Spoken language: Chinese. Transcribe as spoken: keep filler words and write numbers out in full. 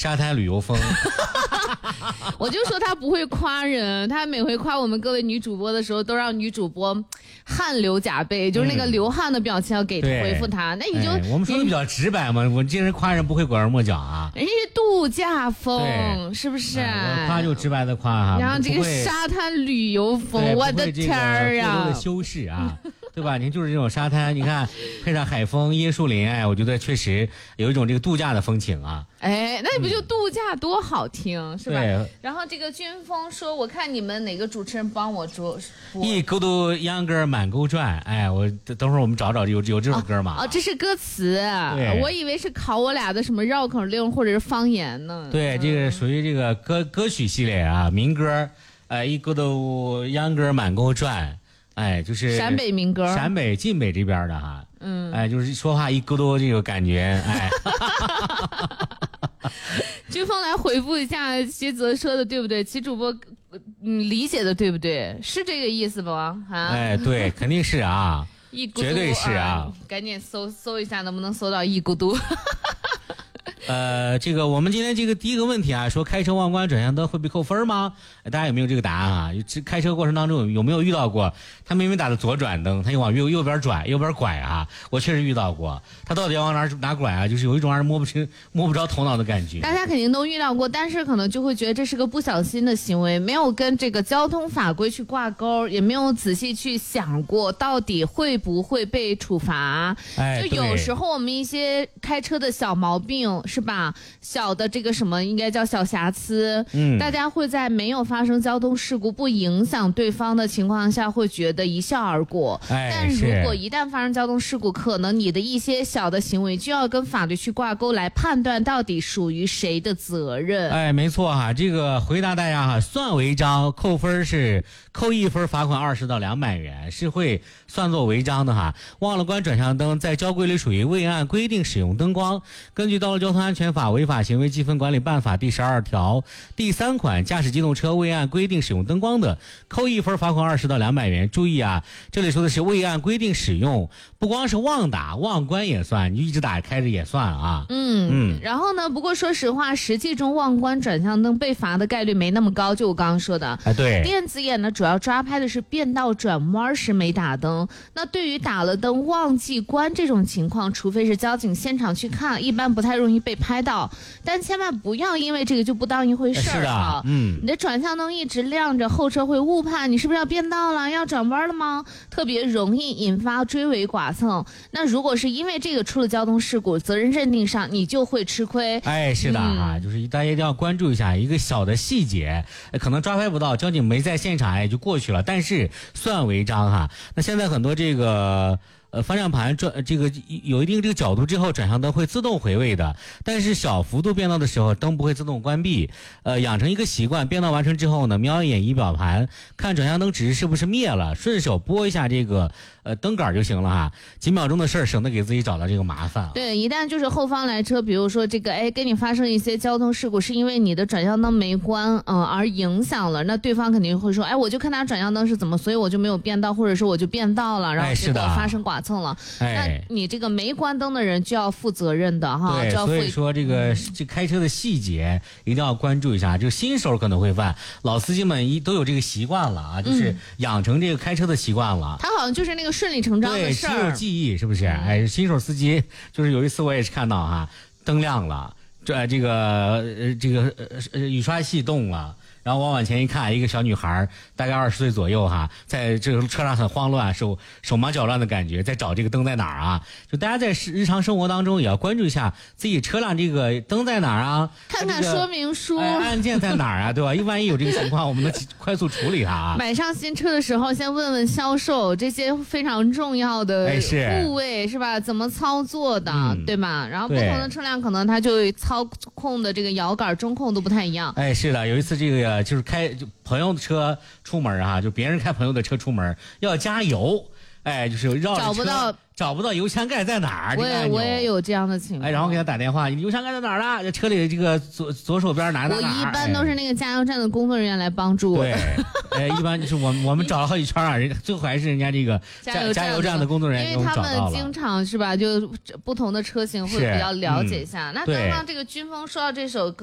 沙滩旅游风。 我就说他不会夸人，他每回夸我们各位女主播的时候，都让女主播汗流浃背，就是那个流汗的表情要给回复他。那你就、 哎、我们说的比较直白嘛，我这人夸人不会拐弯抹角啊。 人家是度假风，是不是？ 哎、我夸就直白的夸哈。 然后这个沙滩旅游风，我的天儿啊！ 过多的修饰啊。对吧？您就是这种沙滩，你看配上海风、椰树林，哎，我觉得确实有一种这个度假的风情啊。 哎，那你不就度假多好听、嗯、是吧？ 对。 然后这个军风说，我看你们哪个主持人帮我说？ 一勾都秧歌满沟转，哎，我等会儿我们找找有有这首歌吗？ 哦，这是歌词，我以为是考我俩的什么绕口令或者是方言呢。 对，这个属于这个歌歌曲系列啊，民歌，呃，一勾都秧歌满沟转。哎，就是陕北民歌， 陕北晋北这边的哈，嗯，哎，就是说话一咕嘟这个感觉，哎。 军峰来回复一下徐泽说的对不对？齐主播，嗯，理解的对不对？是这个意思吗？啊， 哎，对，肯定是啊， 一咕嘟绝对是啊， 啊赶紧搜搜一下，能不能搜到一咕嘟？ 呃，这个我们今天这个第一个问题啊，说开车忘关转向灯会被扣分吗？大家有没有这个答案啊？开车过程当中有没有遇到过？他明明打的左转灯，他又往右右边转，右边拐啊！我确实遇到过。他到底要往哪哪拐啊？就是有一种让人摸不清、摸不着头脑的感觉。 大家肯定都遇到过，但是可能就会觉得这是个不小心的行为，没有跟这个交通法规去挂钩，也没有仔细去想过到底会不会被处罚。 哎， 就有时候我们一些开车的小毛病。是吧？小的这个什么应该叫小瑕疵，嗯，大家会在没有发生交通事故、不影响对方的情况下，会觉得一笑而过。 哎， 但如果一旦发生交通事故，可能你的一些小的行为就要跟法律去挂钩，来判断到底属于谁的责任。 哎，没错哈，这个回答大家哈，算违章扣分是扣一分，罚款二十到两百元，是会算作违章的哈。忘了关转向灯，在交规里属于未按规定使用灯光。根据道路交通安全法违法行为积分管理办法第十二条第三款，驾驶机动车未按规定使用灯光的，扣一分，罚款二十到两百元。注意啊，这里说的是未按规定使用，不光是忘打忘关也算，你一直打开着也算啊。 嗯嗯。然后呢，不过说实话，实际中忘关转向灯被罚的概率没那么高，就我刚刚说的。 哎，对。 电子眼呢，主要抓拍的是变道转弯时没打灯。那对于打了灯忘记关这种情况，除非是交警现场去看，一般不太容易被拍到。但千万不要因为这个就不当一回事儿啊！嗯，你的转向灯一直亮着，后车会误判你是不是要变道了，要转弯了吗？特别容易引发追尾剐蹭。那如果是因为这个出了交通事故，责任认定上你就会吃亏。 哎，是的哈、嗯，就是大家一定要关注一下一个小的细节，可能抓拍不到，交警没在现场，哎，就过去了，但是算违章哈。那现在很多这个。呃，方向盘转这个有一定这个角度之后，转向灯会自动回位的，但是小幅度变道的时候，灯不会自动关闭。呃，养成一个习惯，变道完成之后呢，瞄一眼仪表盘，看转向灯指示是不是灭了，顺手拨一下这个呃灯杆就行了哈，几秒钟的事儿，省得给自己找到这个麻烦。 对，一旦就是后方来车，比如说这个哎跟你发生一些交通事故，是因为你的转向灯没关，嗯、呃，而影响了，那对方肯定会说，哎，我就看他转向灯是怎么，所以我就没有变道，或者是我就变道了，然后结果发生剐蹭了。 哎， 那你这个没关灯的人就要负责任的哈。 对，所以说这个、嗯、这开车的细节一定要关注一下，就新手可能会犯，老司机们一都有这个习惯了啊，就是养成这个开车的习惯了。 他好像就是那个顺理成章的事儿， 对，肌肉记忆是不是？嗯、哎，新手司机就是有一次我也是看到哈，灯亮了，这这个呃这个呃雨刷器动了。然后我往前一看，一个小女孩大概二十岁左右哈，在这个车上很慌乱，手手忙脚乱的感觉，在找这个灯在哪儿啊？就大家在日常生活当中也要关注一下自己车辆这个灯在哪儿啊， 看看说明书， 哎、按键在哪儿啊，对吧？万一有这个情况，我们能快速处理它啊。 买上新车的时候，先问问销售这些非常重要的部位、哎、是, 是吧？怎么操作的，嗯、对吧？然后不同的车辆可能它就操控的这个摇杆、中控都不太一样。 哎，是的，有一次这个。就是开就朋友的车出门啊，就别人开朋友的车出门要加油，哎，就是绕着车找不到找不到油箱盖在哪儿。 我也我也有这样的情况。 哎，然后给他打电话，你油箱盖在哪儿了？车里这个左左手边哪哪哪？ 我一般都是那个加油站的工作人员来帮助我。 对，哎，一般就是我们我们找了好几圈啊，人家最后还是人家这个加油加油站的工作人员给我们找到了。 因为他们经常是吧，就不同的车型会比较了解一下。嗯、那刚刚这个军峰说到这首歌。